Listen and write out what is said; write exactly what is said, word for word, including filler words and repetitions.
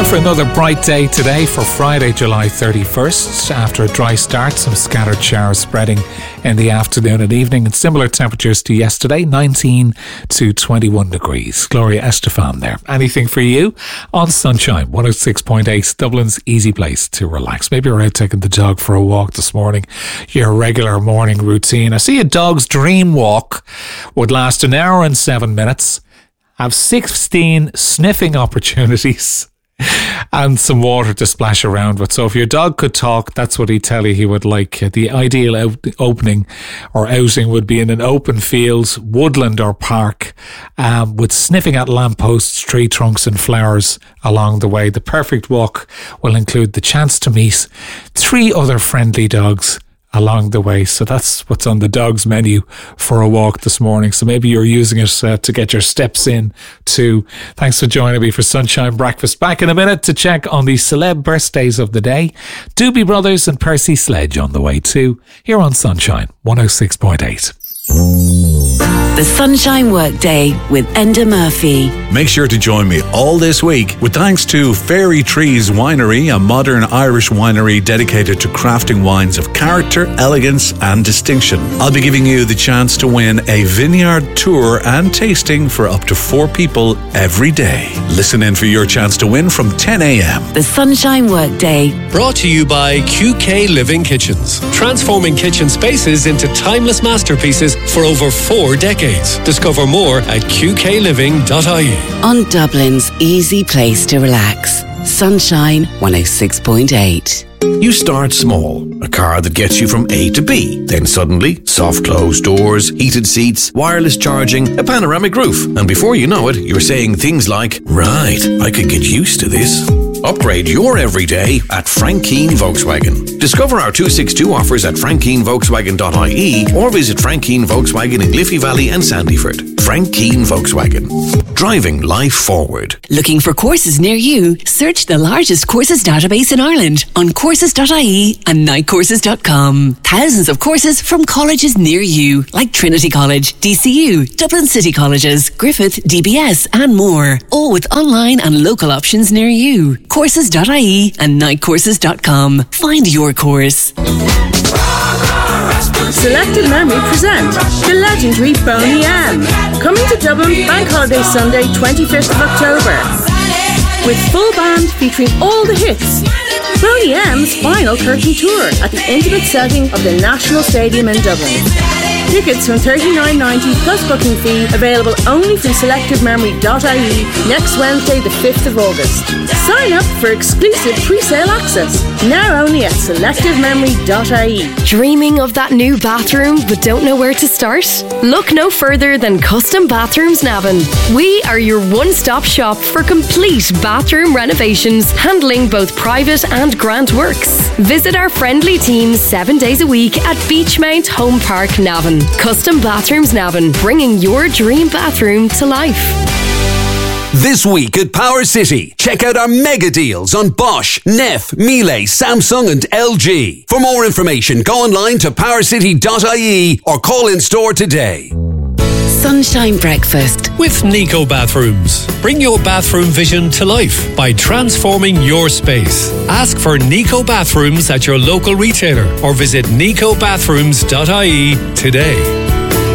for another bright day today for Friday, July thirty-first. After a dry start, some scattered showers spreading in the afternoon and evening, and similar temperatures to yesterday, nineteen to twenty-one degrees. Gloria Estefan there. Anything for you on Sunshine one oh six point eight, Dublin's easy place to relax. Maybe you're out taking the dog for a walk this morning, your regular morning routine. I see a dog's dream walk would last an hour and seven minutes, have sixteen sniffing opportunities, and some water to splash around with. So if your dog could talk, that's what he'd tell you he would like. The ideal out- opening or outing would be in an open field, woodland or park, um, with sniffing at lampposts, tree trunks and flowers along the way. The perfect walk will include the chance to meet three other friendly dogs along the way. So that's what's on the dog's menu for a walk this morning. So maybe you're using it uh, to get your steps in too. Thanks for joining me for Sunshine Breakfast. Back in a minute to check on the celeb birthdays of the day. Doobie Brothers and Percy Sledge on the way too, here on Sunshine one oh six point eight. The Sunshine Workday with Enda Murphy. Make sure to join me all this week with thanks to Fairy Trees Winery, a modern Irish winery dedicated to crafting wines of character, elegance and distinction. I'll be giving you the chance to win a vineyard tour and tasting for up to four people every day. Listen in for your chance to win from ten a.m. The Sunshine Workday. Brought to you by Q K Living Kitchens. Transforming kitchen spaces into timeless masterpieces for over four decades. Discover more at q k living dot i e. On Dublin's easy place to relax. Sunshine one oh six point eight. You start small, a car that gets you from A to B. Then suddenly, soft closed doors, heated seats, wireless charging, a panoramic roof. And before you know it, you're saying things like, right, I could get used to this. Upgrade your everyday at Frank Keane Volkswagen. Discover our two sixty-two offers at frank keane volkswagen dot i e or visit Frank Keane Volkswagen in Liffey Valley and Sandyford. Frank Keane Volkswagen. Driving life forward. Looking for courses near you? Search the largest courses database in Ireland on courses dot i e and night courses dot com. Thousands of courses from colleges near you, like Trinity College, D C U, Dublin City Colleges, Griffith, D B S and more. All with online and local options near you. courses dot i e and night courses dot com. Find your course. Selected Memory present the legendary Boney M, coming to Dublin Bank Holiday Sunday twenty-fifth of October with full band featuring all the hits. Boney M's final curtain tour at the intimate setting of the National Stadium in Dublin. Tickets from thirty-nine ninety plus booking fee, available only from selected memory dot i e next Wednesday the fifth of August. Sign up for exclusive pre-sale access, now only at selected memory dot i e. Dreaming of that new bathroom but don't know where to start? Look no further than Custom Bathrooms Navan. We are your one-stop shop for complete bathroom renovations, handling both private and grant works. Visit our friendly team seven days a week at Beachmount Home Park, Navan. Custom Bathrooms Navan, bringing your dream bathroom to life. This week at Power City, check out our mega deals on Bosch, Neff, Miele, Samsung and L G. For more information, go online to power city dot i e or call in store today. Sunshine Breakfast with Nico Bathrooms. Bring your bathroom vision to life by transforming your space. Ask for Nico Bathrooms at your local retailer or visit nico bathrooms dot i e today.